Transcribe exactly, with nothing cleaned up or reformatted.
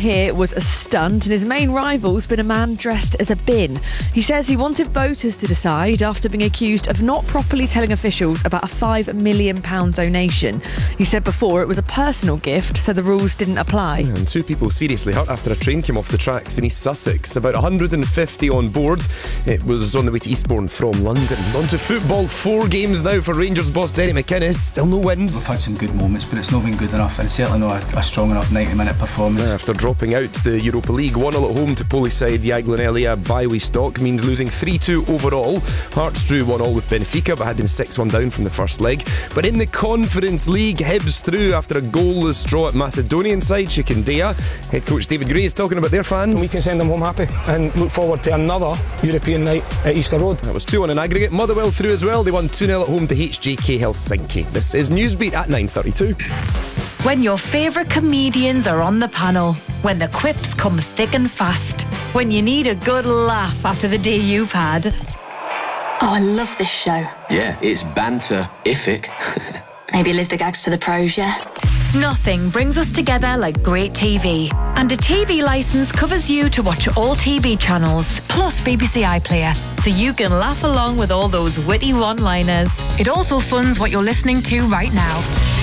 here was a stunt, and his main rival's been a man dressed as a bin. He says he wanted voters to decide after being accused of not properly telling officials about a five million pounds donation. He said before it was a personal gift, so the rules didn't apply. And two people seriously hurt after a train came off the tracks in East Sussex. About one hundred fifty on board. It was on the way to Eastbourne from London. On to football. Four games now for Rangers boss Derek McInnes. Still no wins. We've had some good moments, but it's not been good enough, and certainly not a, a strong enough ninety minute performance. After dropping out the Europa League, one all at home to Polish side Jagiellon Elia Białystok means losing three two overall. Hearts drew one all with Benfica, but had been six one down from the first leg. But in the Conference League, Hibs through after a goalless draw at Macedonian side Shikindea. Head coach David Gray is talking about their fans. We can send them home happy and look forward to another European night at Easter Road. That was two one in aggregate. Motherwell through as well. They won two nil at home to H J K Helsinki. This is Newsbeat at nine thirty-two. When your favourite comedians are on the panel, when the quips come thick and fast, when you need a good laugh after the day you've had. Oh, I love this show. Yeah, it's banter-ific. Maybe leave the gags to the pros, yeah? Nothing brings us together like great T V. And a T V licence covers you to watch all T V channels, plus B B C iPlayer, so you can laugh along with all those witty one-liners. It also funds what you're listening to right now.